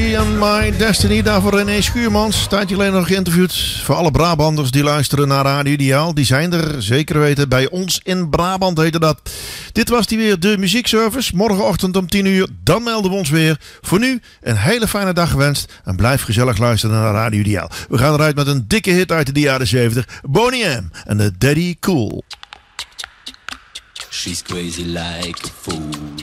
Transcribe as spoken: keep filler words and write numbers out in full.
Crazy on My Destiny. Daarvoor René Schuurmans. Tijdje geleden nog geïnterviewd. Voor alle Brabanders die luisteren naar Radio Ideaal. Die zijn er, zeker weten. Bij ons in Brabant heette dat. Dit was die weer, de muziekservice. Morgenochtend om tien uur. Dan melden we ons weer. Voor nu een hele fijne dag gewenst. En blijf gezellig luisteren naar Radio Ideaal. We gaan eruit met een dikke hit uit de jaren zeventig. Boney M. en de Daddy Cool. She's crazy like a fool.